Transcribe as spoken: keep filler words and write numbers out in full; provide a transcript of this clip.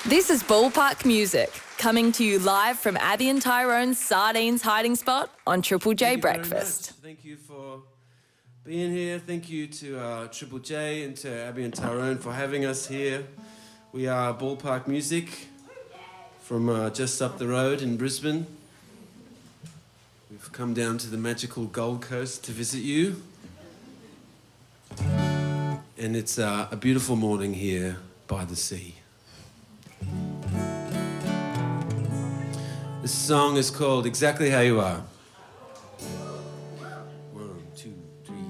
This is Ballpark Music, coming to you live from Abby and Tyrone's Sardines hiding spot on Triple J Thank Breakfast. You Thank you for being here. Thank you to uh, Triple J and to Abby and Tyrone for having us here. We are Ballpark Music from uh, just up the road in Brisbane. We've come down to the magical Gold Coast to visit you. And it's uh, a beautiful morning here by the sea. This song is called Exactly How You Are.